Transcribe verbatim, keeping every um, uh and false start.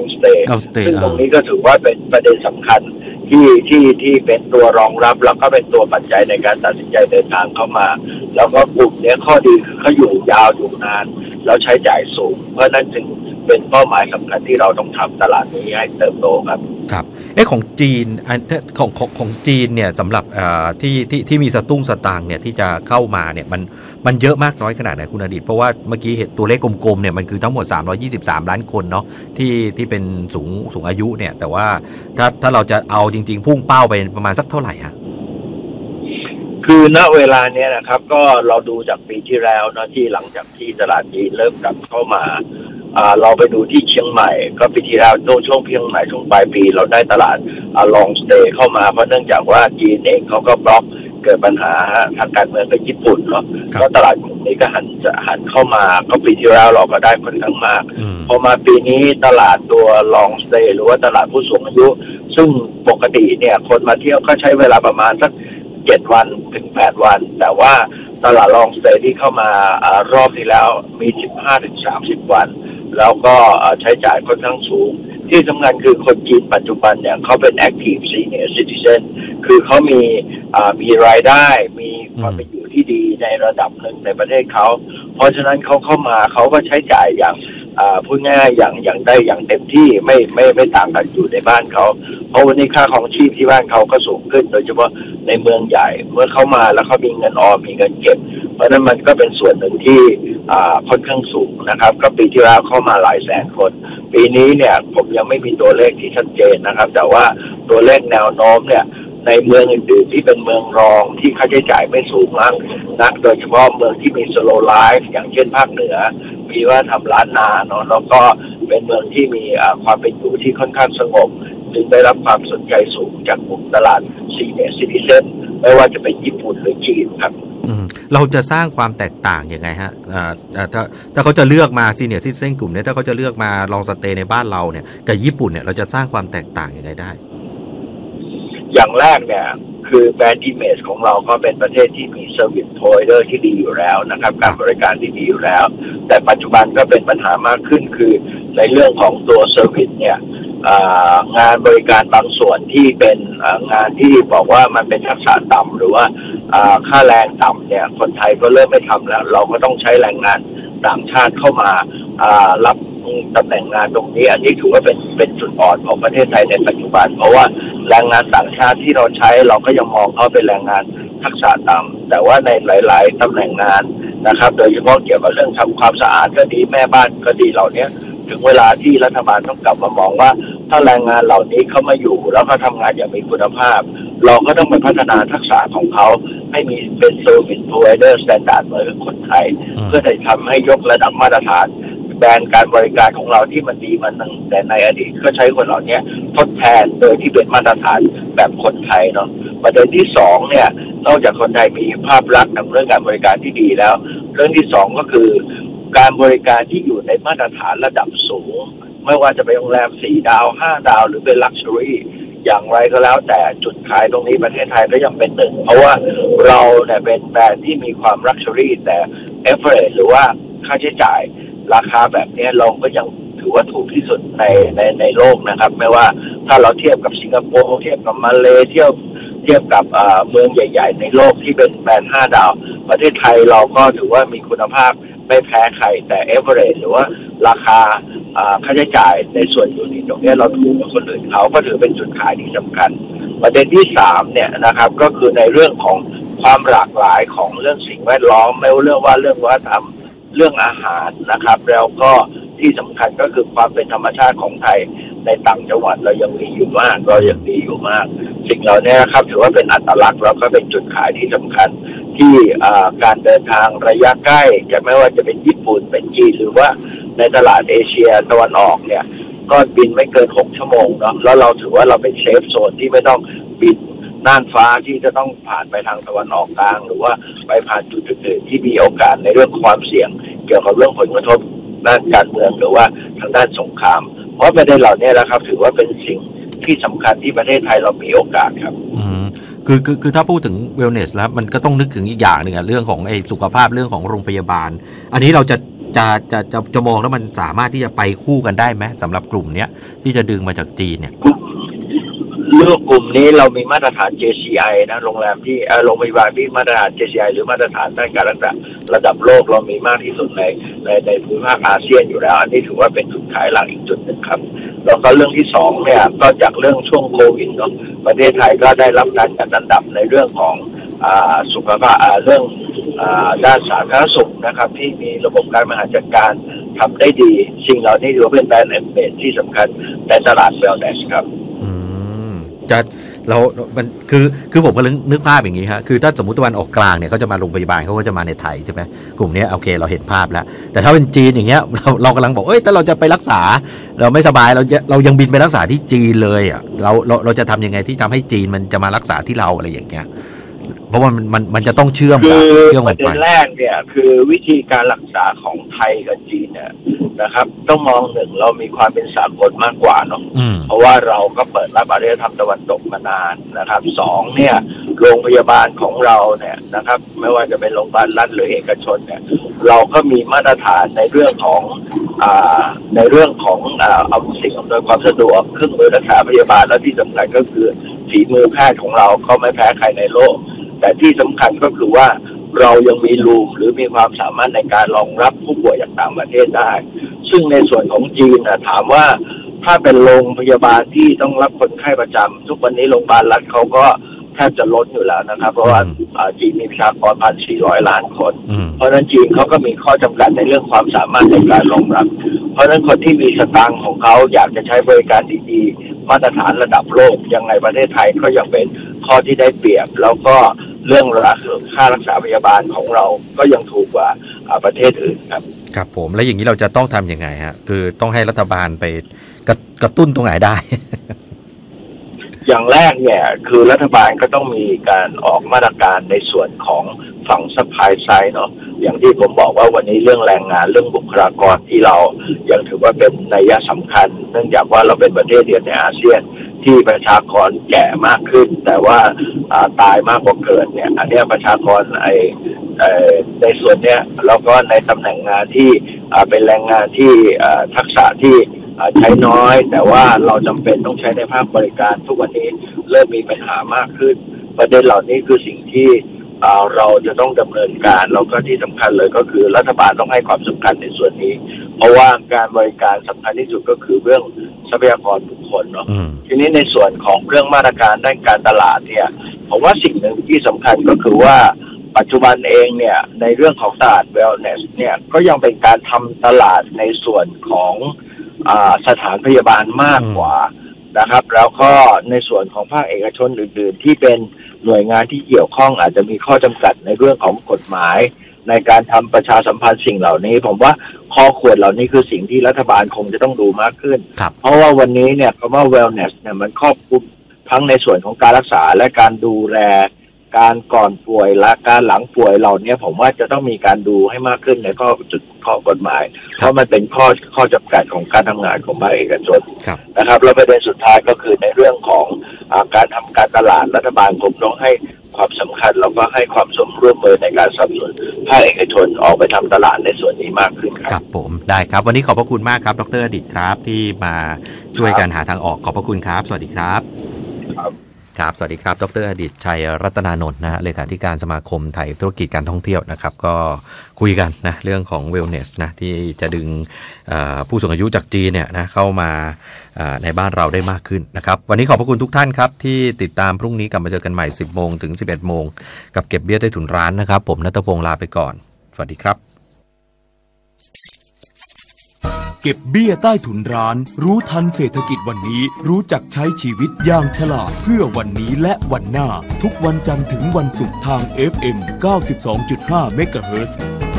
long stay ซึ่งตรงนี้ก็ถือว่าเป็นประเด็นสำคัญที่ที่ที่เป็นตัวรองรับแล้วก็เป็นตัวปัจจัยในการตัดสินใจเดินทางเข้ามาแล้วก็กลุ่มนี้ข้อดีคือเขาอยู่ยาวอยู่นานแล้วใช้จ่ายสูงเพราะนั้นจึงเป็นเป้าหมายสำคัญที่เราต้องทำตลาดนี้ให้เติบโตครับครับเอ๊ะของจีนของของของจีนเนี่ยสำหรับที่ที่ที่มีสตุ้งสตางค์เนี่ยที่จะเข้ามาเนี่ยมันมันเยอะมากน้อยขนาดไหนคุณอดิตเพราะว่าเมื่อกี้เห็นตัวเลขกลมๆเนี่ยมันคือทั้งหมดสามร้อยยี่สิบสามล้านคนเนาะที่ที่เป็นสูงสูงอายุเนี่ยแต่ว่าถ้าถ้าเราจะเอาจริงๆพุ่งเป้าไปประมาณสักเท่าไหร่ฮะคือณเวลาเนี้ยนะครับก็เราดูจากปีที่แล้วนะที่หลังจากที่ตลาดจีนเริ่มกลับเข้ามาเราไปดูที่เชียงใหม่ก็ปีที่แล้วช่วงเชียงใหม่ช่วงปลายปีเราได้ตลาดลองสเตย์เข้ามาเพราะเนื่องจากว่าจีนเองเขาก็บล็อกเกิดปัญหาทางการเมืองกับญี่ปุ่นเนาะก็ตลาดกลุ่มนี้ก็หันจะหันเข้ามาก็ปีที่แล้วเราก็ได้ค่อนข้างมากพอมาปีนี้ตลาดตัวลองสเตย์หรือว่าตลาดผู้สูงอายุซึ่งปกติเนี่ยคนมาเที่ยวก็ใช้เวลาประมาณสักเจ็ดวันถึงแปดวันแต่ว่าตลาดลองสเตย์ที่เข้ามารอบที่แล้วมีสิบห้าถึงสามสิบวันแล้วก็ใช้จ่ายค่อนข้างสูงที่สำคัญคือคนจีนปัจจุบันเนี่ยเขาเป็น active senior citizen คือเขามีมีรายได้มีความเป็นอยู่ที่ดีในระดับหนึ่งในประเทศเขาเพราะฉะนั้นเขาเข้ามาเขาก็ใช้จ่ายอย่างพูดง่ายอย่างอย่างได้อย่างเต็มที่ไม่ไม่ไม่ต่างกันอยู่ในบ้านเขาเพราะวันนี้ค่าของชีพที่บ้านเขาก็สูงขึ้นโดยเฉพาะในเมืองใหญ่เมื่อเขามาแล้วเขามีเงินออมมีเงินเก็บเพราะนั้นมันก็เป็นส่วนหนึ่งที่ค่อนข้างสูงนะครับก็ปีที่แล้วเข้ามาหลายแสนคนปีนี้เนี่ยผมยังไม่มีตัวเลขที่ชัดเจนนะครับแต่ว่าตัวเลขแนวโน้มเนี่ยในเมืองอื่นๆที่เป็นเมืองรองที่ค่าใช้จ่ายไม่สูงมากนักโดยเฉพาะเมืองที่มี slow life อย่างเช่นภาคเหนือมีว่าทำร้านนาเนาะแล้วก็เป็นเมืองที่มีความเป็นอยู่ที่ค่อนข้างสงบจึงได้รับความสนใจสูงจากกลุ่มตลาด senior citizen ไม่ว่าจะเป็นญี่ปุ่นหรือจีนครับเราจะสร้างความแตกต่างยังไงฮะถ้าถ้าเขาจะเลือกมา senior citizen กลุ่มนี้ถ้าเขาจะเลือกมาลองสเตย์ในบ้านเราเนี่ยกับญี่ปุ่นเนี่ยเราจะสร้างความแตกต่างยังไงได้อย่างแรกเนี่ยคือแบรนด์อิมเมจของเราก็เป็นประเทศที่มีเซอร์วิสโพรไวเดอร์ที่ดีอยู่แล้วนะครับการบริการที่ดีอยู่แล้วแต่ปัจจุบันก็เป็นปัญหามากขึ้นคือในเรื่องของตัวเซอร์วิสเนี่ยงานบริการบางส่วนที่เป็นงานที่บอกว่ามันเป็นทักษะต่ำหรือว่าค่าแรงต่ำเนี่ยคนไทยก็เริ่มไม่ทำแล้วเราก็ต้องใช้แรงงานต่างชาติเข้ามารับตำแหน่งงานตรงนี้อันนี้ถือว่าเป็นเป็นจุดอ่อนของประเทศไทยในปัจจุบันเพราะว่าแรงงานต่างชาติที่เราใช้เราก็ยังมองเขาเป็นแรงงานทักษะต่ำแต่ว่าในหลายๆตำแหน่งงานนะครับโดยเฉพาะเกี่ยวกับเรื่องทำความสะอาดก็ดีแม่บ้านก็ดีเหล่านี้ถึงเวลาที่รัฐบาลต้องกลับมามองว่าถ้าแรงงานเหล่านี้เขามาอยู่แล้วเขาทำงานอย่างมีคุณภาพเราก็ต้องไปพัฒนาทักษะของเขาให้มีเป็นเซอร์วิสโพรไวเดอร์สแตนดาร์ดเหมือนกับคนไทยเพื่อจะทำให้ยกระดับมาตรฐานแบรนด์การบริการของเราที่มันดีมันแต่ในอดีตก็ใช้คนเหล่านี้ทดแทนโดยที่เป็นมาตรฐานแบบคนไทยเนาะประเด็นที่สองเนี่ยนอกจากคนไทยมีภาพลักษณ์ในเรื่องการบริการที่ดีแล้วเรื่องที่สองก็คือการบริการที่อยู่ในมาตรฐานระดับสูงไม่ว่าจะเป็นโรงแรมสี่ดาวห้าดาวหรือเป็นลักชัวรี่อย่างไรก็แล้วแต่จุดขายตรงนี้ประเทศไทยก็ยังเป็นหนึ่งเพราะว่าเราเนี่ยเป็นแบรนด์ที่มีความลักชัวรี่แต่เอฟเฟอร์หรือว่าค่าใช้จ่ายราคาแบบนี้เราก็ยังถือว่าถูกที่สุดในในในโลกนะครับไม่ว่าถ้าเราเทียบกับสิงคโปร์เทียบกับมาเลเทียบเทียบกับเมืองใหญ่ๆในโลกที่เป็นแบรนด์ห้าดาวประเทศไทยเราก็ถือว่ามีคุณภาพไม่แพ้ใครแต่เอฟเวอร์หรือว่าราคาค่าใช้จ่ายในส่วนอยู่นี้ตรงนี้เราถูกกว่าคนอื่นเขาก็ถือเป็นจุดขายที่สำคัญประเด็นที่สามเนี่ยนะครับก็คือในเรื่องของความหลากหลายของเรื่องสิ่งแวดล้อมไม่ว่าเรื่องว่าเรื่องวัฒนธรรมเรื่องอาหารนะครับแล้วก็ที่สำคัญก็คือความเป็นธรรมชาติของไทยในต่างจังหวัดเรายังมีอยู่มากเรายังดีอยู่มากสิ่งเหล่านี้นะครับถือว่าเป็นอัตลักษณ์แล้วก็เป็นจุดขายที่สำคัญที่การเดินทางระยะใกล้จะไม่ว่าจะเป็นญี่ปุ่นเป็นจีนหรือว่าในตลาดเอเชียตะวันออกเนี่ยก็บินไม่เกินหกชั่วโมงเนาะแล้วเราถือว่าเราเป็นเซฟโซนที่ไม่ต้องบินน่านฟ้าที่จะต้องผ่านไปทางตะวันออกกลางหรือว่าไปผ่านจุดอื่นๆที่มีโอกาสในเรื่องความเสี่ยงเกี่ยวกับเรื่องผลกระทบด้านการเมืองหรือว่าทางด้านสงครามเพราะประเด็นเหล่านี้นะครับถือว่าเป็นสิ่งที่สำคัญที่ประเทศไทยเรามีโอกาสครับอืมคือคือคือถ้าพูดถึงเวลเนสแล้วมันก็ต้องนึกถึงอีกอย่างหนึ่งอะเรื่องของไอ้สุขภาพเรื่องของโรงพยาบาลอันนี้เราจะจะจะจะจะมองแล้วมันสามารถที่จะไปคู่กันได้ไหมสำหรับกลุ่มเนี้ยที่จะดึงมาจากจีนเนี่ยเรื่องกลุ่มนี้เรามีมาตรฐาน เจ ซี ไอ นะโรงแรมที่เออโรงพยาบาลที่มาตรฐาน เจ ซี ไอ หรือมาตรฐานด้านการรักษาระดับโลกเรามีมากที่สุดในในในภูมิภาคอาเซียนอยู่แล้วอันนี้ถือว่าเป็นจุดขายหลักอีกจุดหนึ่งครับแล้วก็เรื่องที่สองเนี่ยก็จากเรื่องช่วงโควิดเนาะประเทศไทยก็ได้รับการจัดอันดับในเรื่องของอ่าสุขภาพเรื่องอ่าด้านสาธารณสุขนะครับที่มีระบบการบริหารจัดการทำได้ดีสิ่งเหล่านี้ถือว่าเป็นแบรนด์เอมเบดที่สำคัญในตลาดเวลเนสครับจะเรา มัน คือ คือผมก็นึกภาพอย่างนี้ฮะคือถ้าสมมติตะวันออกกลางเนี่ยเขาจะมาโรงพยาบาลเขาก็จะมาในไทยใช่ไหมกลุ่มนี้โอเคเราเห็นภาพแล้วแต่ถ้าเป็นจีนอย่างเงี้ยเราเรากำลังบอกเอ้ยถ้าเราจะไปรักษาเราไม่สบายเราจะเรายังบินไปรักษาที่จีนเลยอ่ะเราเราเราจะทำยังไงที่ทำให้จีนมันจะมารักษาที่เราอะไรอย่างเงี้ยเพราะว่ามันมันมันจะต้องเชื่อมกันเชื่อมกันไปประเด็นแรกเนี่ยคือวิธีการรักษาของไทยกับจีนเนี่ยนะครับต้องมองหนึ่งเรามีความเป็นสากลมากกว่าเนาะเพราะว่าเราก็เปิดรับอารยธรรมตะวันตกมานานนะครับสองเนี่ยโรงพยาบาลของเราเนี่ยนะครับไม่ว่าจะเป็นโรงพยาบาลรัฐหรือเอกชนเนี่ยเราก็มีมาตรฐานในเรื่องของอ่าในเรื่องของอ่าเอาสิ่งอำนวยความสะดวกเครื่องมือรักษาพยาบาลและที่สำคัญก็คือฝีมือแพทย์ของเราก็ไม่แพ้ใครในโลกแต่ที่สำคัญก็คือว่าเรายังมีรูมหรือมีความสามารถในการรองรับผู้ป่วยจากต่างประเทศได้ซึ่งในส่วนของจีนนะถามว่าถ้าเป็นโรงพยาบาลที่ต้องรับคนไข้ประจำทุกวันนี้โรงพยาบาลรัฐเขาก็แทบจะล้นอยู่แล้วนะครับเพราะว่าจีนมีประชากร หนึ่งพันสี่ร้อย ล้านคนเพราะฉะนั้นจีนเขาก็มีข้อจำกัดในเรื่องความสามารถในการรองรับเพราะฉะนั้นคนที่มีสตางค์ของเขาอยากจะใช้บริการดีๆมาตรฐานระดับโลกยังไงประเทศไทยก็ยังเป็นข้อที่ได้เปรียบแล้วก็เรื่องราคาค่ารักษาพยาบาลของเราก็ยังถูกกว่าประเทศอื่นครับครับผมแล้วอย่างนี้เราจะต้องทำยังไงฮะคือต้องให้รัฐบาลไปกระกระตุ้นตรงไหนได้อย่างแรกเนี่ยคือรัฐบาลก็ต้องมีการออกมาตรการในส่วนของฝั่งซัพพลายไซด์เนาะอย่างที่ผมบอกว่าวันนี้เรื่องแรงงานเรื่องบุคลากรที่เรายังถือว่าเป็นนัยสำคัญเนื่องจากว่าเราเป็นประเทศเดียวในอาเซียนที่ประชากรแก่มากขึ้นแต่ว่าตายมากกว่าเกิดเนี่ยอันนี้ประชากรไอในส่วนเนี้ยแล้วก็ในตำแหน่งงานที่เป็นแรงงานที่ทักษะที่ใช้น้อยแต่ว่าเราจำเป็นต้องใช้ในภาคบริการทุกวันนี้เริ่มมีปัญหามากขึ้นประเด็นเหล่านี้คือสิ่งที่เราจะต้องดำเนินการแล้วก็ที่สำคัญเลยก็คือรัฐบาลต้องให้ความสำคัญในส่วนนี้เพราะว่าการบริการสำคัญที่สุดก็คือเรื่องทรัพยากรบุคคลเนาะทีนี้ในส่วนของเรื่องมาตรการด้านการตลาดเนี่ยผมว่าสิ่งหนึ่งที่สำคัญก็คือว่าปัจจุบันเองเนี่ยในเรื่องของตลาด wellness เนี่ยก็ยังเป็นการทำตลาดในส่วนของอ่าสถานพยาบาลมากกว่านะครับแล้วก็ในส่วนของภาคเอกชนอื่นๆที่เป็นหน่วยงานที่เกี่ยวข้องอาจจะมีข้อจำกัดในเรื่องของกฎหมายในการทำประชาสัมพันธ์สิ่งเหล่านี้ผมว่าข้อควรเหล่านี้คือสิ่งที่รัฐบาลคงจะต้องดูมากขึ้นเพราะว่าวันนี้เนี่ยคำว่า wellness เนี่ยมันครอบคลุมทั้งในส่วนของการรักษาและการดูแลการก่อนป่วยและการหลังป่วยเหล่านี้ผมว่าจะต้องมีการดูให้มากขึ้นในข้อจุดข้อกฎหมายเพราะมันเป็นข้อข้อจำกัดของการทำงานของภาคเอกชนนะครับแล้วประเด็นสุดท้ายก็คือในเรื่องของอาการทำการตลาดรัฐบาลผมต้องให้ความสำคัญแล้วก็ให้ความสมร่วมมือในการสนับสนุนภาคเอกชนออกไปทำตลาดในส่วนนี้มากขึ้นครับครับผมได้ครับวันนี้ขอบพระคุณมากครับดร.อดิษฐ์ครับที่มาช่วยกันหาทางออกขอบพระคุณครับสวัสดีครับครับสวัสดีครับดร.อดิษฐ์ชัยรัตนานนท์นะฮะเลขาธิการสมาคมไทยธุรกิจการท่องเที่ยวนะครับก็คุยกันนะเรื่องของ wellness นะที่จะดึงผู้สูงอายุจากจีนเนี่ยนะเข้ามาในบ้านเราได้มากขึ้นนะครับวันนี้ขอบพระคุณทุกท่านครับที่ติดตามพรุ่งนี้กลับมาเจอกันใหม่ สิบโมงถึง สิบเอ็ดโมงกับเก็บเบี้ยใต้ถุนร้านนะครับผมณัฐพงษ์ลาไปก่อนสวัสดีครับเก็บเบี้ยใต้ถุนร้านรู้ทันเศรษฐกิจวันนี้รู้จักใช้ชีวิตอย่างฉลาดเพื่อวันนี้และวันหน้าทุกวันจันทร์ถึงวันศุกร์ทาง เอฟ เอ็ม เก้าสิบสองจุดห้า เมกะเฮิรตซ์